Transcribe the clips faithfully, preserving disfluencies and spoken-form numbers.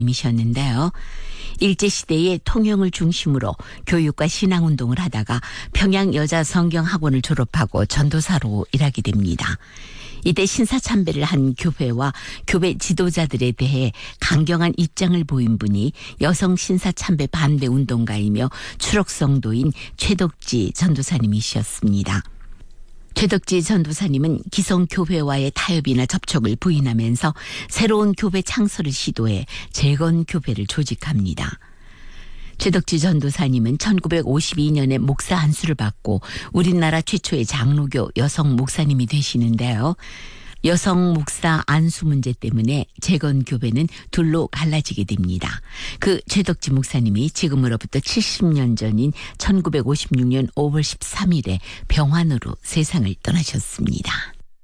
이셨는데요. 일제시대의 통영을 중심으로 교육과 신앙운동을 하다가 평양 여자성경학원을 졸업하고 전도사로 일하게 됩니다. 이때 신사참배를 한 교회와 교회 지도자들에 대해 강경한 입장을 보인 분이 여성 신사참배 반대 운동가이며 추록성도인 최덕지 전도사님이셨습니다. 최덕지 전도사님은 기성교회와의 타협이나 접촉을 부인하면서 새로운 교회 창설을 시도해 재건교회를 조직합니다. 최덕지 전도사님은 천구백오십이 년에 목사 안수를 받고 우리나라 최초의 장로교 여성 목사님이 되시는데요. 여성 목사 안수 문제 때문에 재건교회는 둘로 갈라지게 됩니다. 그 최덕지 목사님이 지금으로부터 칠십 년 전인 천구백오십육 년 오월 십삼일에 병환으로 세상을 떠나셨습니다.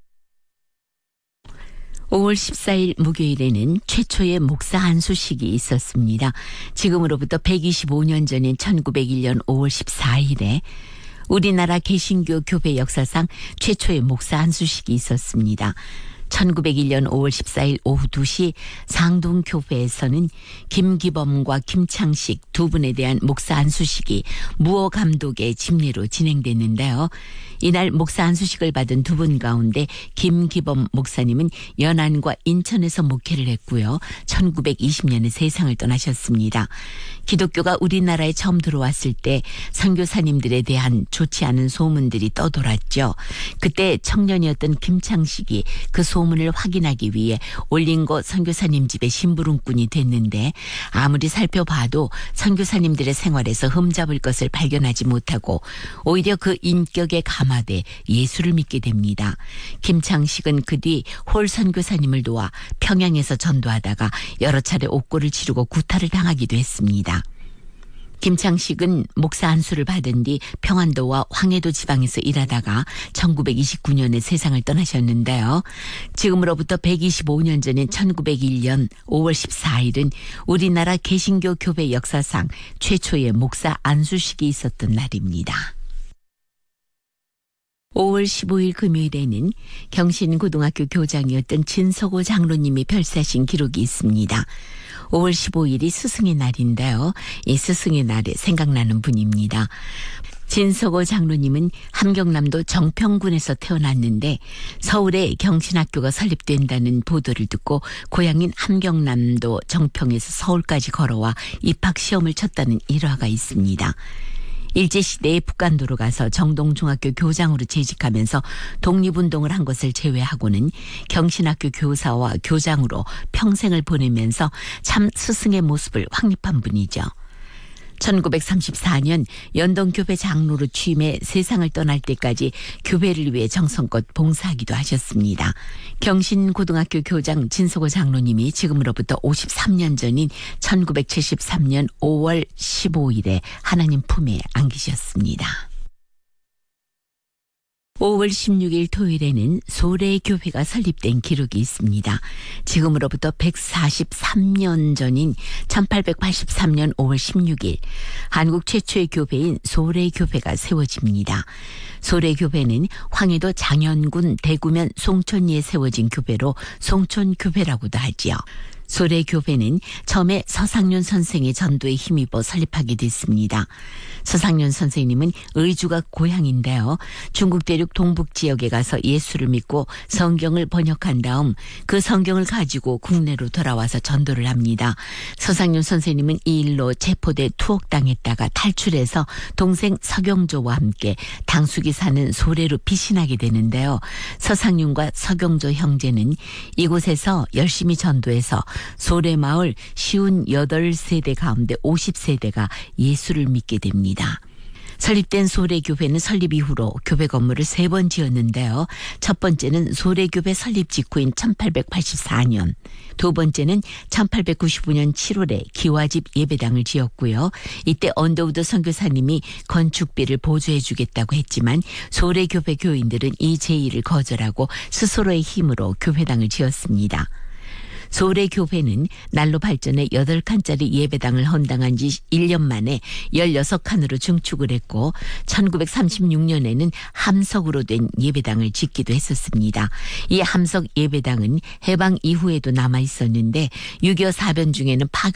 오월 십사일 목요일에는 최초의 목사 안수식이 있었습니다. 지금으로부터 백이십오 년 전인 천구백일 년 오월 십사일에 우리나라 개신교 교회 역사상 최초의 목사 안수식이 있었습니다. 천구백일 년 오월 십사일 오후 두 시 상동교회에서는 김기범과 김창식 두 분에 대한 목사 안수식이 무어 감독의 집례로 진행됐는데요. 이날 목사 안수식을 받은 두 분 가운데 김기범 목사님은 연안과 인천에서 목회를 했고요. 천구백이십 년에 세상을 떠나셨습니다. 기독교가 우리나라에 처음 들어왔을 때 선교사님들에 대한 좋지 않은 소문들이 떠돌았죠. 그때 청년이었던 김창식이 그 소문을 확인하기 위해 올린고 선교사님 집에 심부름꾼이 됐는데 아무리 살펴봐도 선교사님들의 생활에서 흠잡을 것을 발견하지 못하고 오히려 그 인격에 감화돼 예수를 믿게 됩니다. 김창식은 그 뒤 홀 선교사님을 도와 평양에서 전도하다가 여러 차례 옥고를 치르고 구타를 당하기도 했습니다. 김창식은 목사 안수를 받은 뒤 평안도와 황해도 지방에서 일하다가 천구백이십구 년에 세상을 떠나셨는데요. 지금으로부터 백이십오 년 전인 천구백일 년 오월 십사일은 우리나라 개신교 교회 역사상 최초의 목사 안수식이 있었던 날입니다. 오월 십오일 금요일에는 경신고등학교 교장이었던 진석호 장로님이 별세하신 기록이 있습니다. 오월 십오일이 스승의 날인데요. 이 스승의 날에 생각나는 분입니다. 진석호 장로님은 함경남도 정평군에서 태어났는데 서울에 경신학교가 설립된다는 보도를 듣고 고향인 함경남도 정평에서 서울까지 걸어와 입학시험을 쳤다는 일화가 있습니다. 일제시대에 북간도로 가서 정동중학교 교장으로 재직하면서 독립운동을 한 것을 제외하고는 경신학교 교사와 교장으로 평생을 보내면서 참 스승의 모습을 확립한 분이죠. 천구백삼십사 년 연동교회 장로로 취임해 세상을 떠날 때까지 교회를 위해 정성껏 봉사하기도 하셨습니다. 경신고등학교 교장 진석호 장로님이 지금으로부터 오십삼 년 전인 천구백칠십삼 년 오월 십오일에 하나님 품에 안기셨습니다. 오월 십육일 토요일에는 소래교회가 설립된 기록이 있습니다. 지금으로부터 백사십삼 년 전인 천팔백팔십삼 년 오월 십육일 한국 최초의 교회인 소래교회가 세워집니다. 소래교회는 황해도 장현군 대구면 송천리에 세워진 교회로 송천교회라고도 하지요. 소래교회는 처음에 서상륜 선생의 전도에 힘입어 설립하게 됐습니다. 서상륜 선생님은 의주가 고향인데요. 중국 대륙 동북 지역에 가서 예수를 믿고 성경을 번역한 다음 그 성경을 가지고 국내로 돌아와서 전도를 합니다. 서상륜 선생님은 이 일로 체포돼 투옥당했다가 탈출해서 동생 서경조와 함께 당숙이 사는 소래로 피신하게 되는데요. 서상륜과 서경조 형제는 이곳에서 열심히 전도해서 소래마을 오십팔 세대 가운데 오십 세대가 예수를 믿게 됩니다. 설립된 소래교회는 설립 이후로 교회 건물을 세 번 지었는데요. 첫 번째는 소래교회 설립 직후인 천팔백팔십사 년, 두 번째는 천팔백구십오 년 칠월에 기와집 예배당을 지었고요. 이때 언더우드 선교사님이 건축비를 보조해 주겠다고 했지만 소래교회 교인들은 이 제의를 거절하고 스스로의 힘으로 교회당을 지었습니다. 소래 교회는 난로 발전에 여덟 칸짜리 예배당을 헌당한 지 일 년 만에 열여섯 칸으로 증축을 했고 천구백삼십육 년에는 함석으로 된 예배당을 짓기도 했었습니다. 이 함석 예배당은 해방 이후에도 남아 있었는데 육이오 사변 중에는 파괴